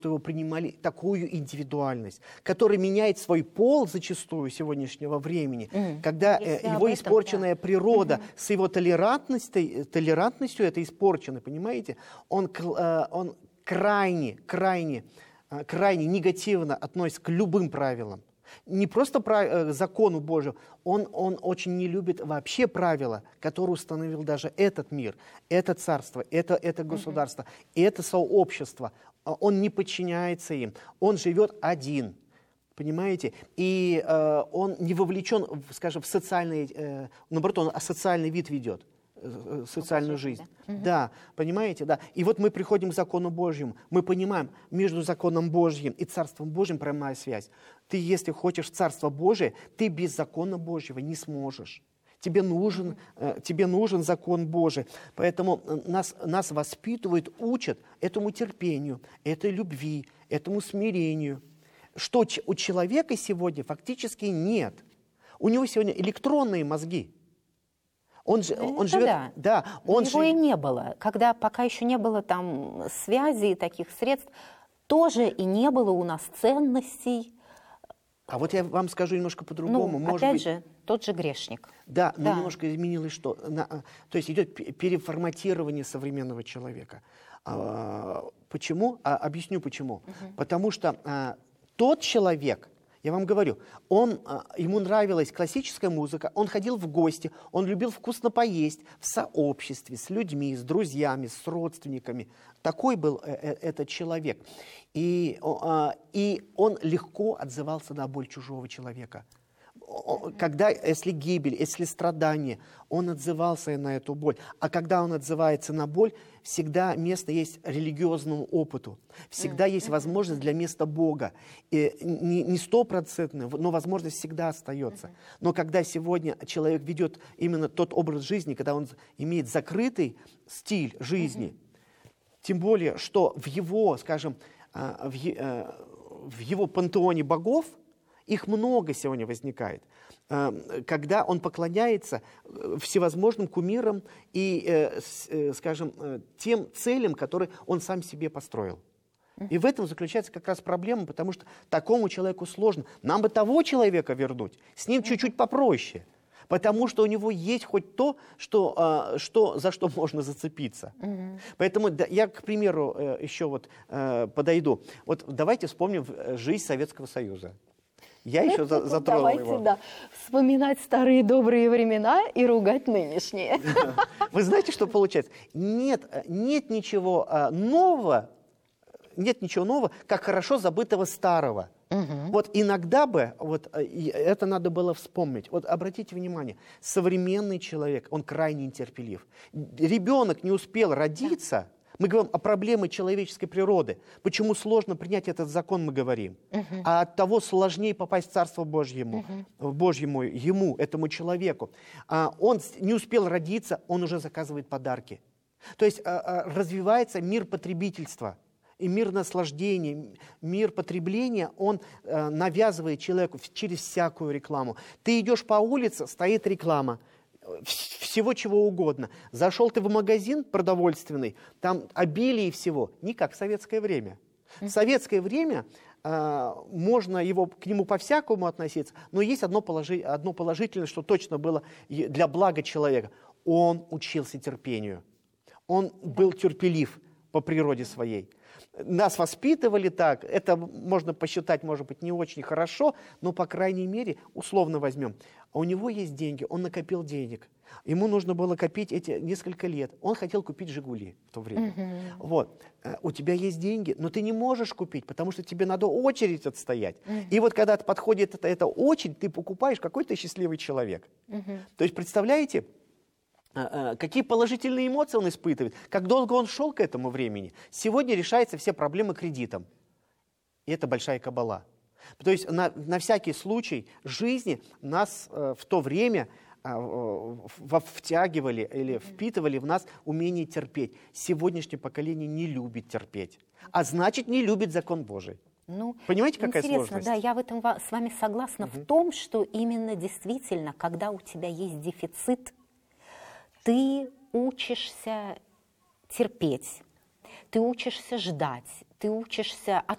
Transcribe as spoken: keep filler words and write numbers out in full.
его принимали такую индивидуальность, которая меняет свой пол зачастую сегодняшнего времени, mm. когда э, его этом, испорченная да. природа mm-hmm. с его толерантностью, толерантностью это испорчено, понимаете, он, э, он крайне, крайне, э, крайне негативно относится к любым правилам. Не просто прав... э, закону Божию, он, он очень не любит вообще правила, которые установил даже этот мир, это царство, это, это государство, mm-hmm. это сообщество. Он не подчиняется им, он живет один, понимаете? И э, он не вовлечен, скажем, в социальный, э, наоборот, он социальный вид ведет, э, социальную жизнь. Да? Угу. Да, понимаете? Да. И вот мы приходим к закону Божьему, мы понимаем, между законом Божьим и Царством Божьим прямая связь. Ты, если хочешь Царство Божие, ты без закона Божьего не сможешь. Тебе нужен, э, тебе нужен закон Божий. Поэтому нас, нас воспитывают, учат этому терпению, этой любви, этому смирению. Что у человека сегодня фактически нет. У него сегодня электронные мозги. Он, же, он живет... Да, да он его жив... и не было. Когда пока еще не было там связи и таких средств, тоже и не было у нас ценностей. А вот я вам скажу немножко по-другому. Ну, Может опять быть... же, тот же грешник. Да, но да. немножко изменилось что? На, то есть идет переформатирование современного человека. А, почему? А, объясню почему. Угу. Потому что а, тот человек, я вам говорю, он, а, ему нравилась классическая музыка, он ходил в гости, он любил вкусно поесть в сообществе, с людьми, с друзьями, с родственниками. Такой был э, э, этот человек. И, э, и он легко отзывался на боль чужого человека. Когда, если гибель, если страдание, он отзывался на эту боль. А когда он отзывается на боль, всегда место есть религиозному опыту. Всегда есть возможность для места Бога. И не стопроцентно, но возможность всегда остается. Но когда сегодня человек ведет именно тот образ жизни, когда он имеет закрытый стиль жизни, тем более, что в его, скажем, в его пантеоне богов, их много сегодня возникает, когда он поклоняется всевозможным кумирам и, скажем, тем целям, которые он сам себе построил. И в этом заключается как раз проблема, потому что такому человеку сложно. Нам бы того человека вернуть, с ним чуть-чуть попроще. Потому что у него есть хоть то, что, что, за что можно зацепиться. Mm-hmm. Поэтому да, я, к примеру, еще вот подойду. Вот давайте вспомним жизнь Советского Союза. Я еще за, затронул Давайте, его. Да, вспоминать старые добрые времена и ругать нынешние. Вы знаете, что получается? Нет, нет ничего нового, нет ничего нового, как хорошо забытого старого. Угу. Вот иногда бы, вот это надо было вспомнить. Вот обратите внимание, современный человек, он крайне нетерпелив. Ребенок не успел родиться, да. Мы говорим о проблеме человеческой природы. Почему сложно принять этот закон, мы говорим. Угу. А от того сложнее попасть в Царство Божьему, угу. Божьему, ему, этому человеку. А он не успел родиться, он уже заказывает подарки. То есть развивается мир потребительства. И мир наслаждения, мир потребления, он э, навязывает человеку через всякую рекламу. Ты идешь по улице, стоит реклама, всего чего угодно. Зашел ты в магазин продовольственный, там обилие всего, не как в советское время. В советское время э, можно его, к нему по-всякому относиться, но есть одно, положи, одно положительное, что точно было для блага человека. Он учился терпению, он был терпелив по природе своей. Нас воспитывали так, это можно посчитать, может быть, не очень хорошо, но, по крайней мере, условно возьмем. А у него есть деньги, он накопил денег. Ему нужно было копить эти несколько лет. Он хотел купить «Жигули» в то время. Uh-huh. Вот. У тебя есть деньги, но ты не можешь купить, потому что тебе надо очередь отстоять. Uh-huh. И вот когда подходит эта, эта очередь, ты покупаешь, какой ты счастливый человек. Uh-huh. То есть, представляете, какие положительные эмоции он испытывает, как долго он шел к этому времени. Сегодня решаются все проблемы кредитом. И это большая кабала. То есть на, на всякий случай жизни нас э, в то время э, втягивали или впитывали в нас умение терпеть. Сегодняшнее поколение не любит терпеть, а значит не любит закон Божий. Ну, понимаете, какая интересно, сложность? Да, я в этом с вами согласна, угу. в том, что именно действительно, когда у тебя есть дефицит, ты учишься терпеть, ты учишься ждать, ты учишься от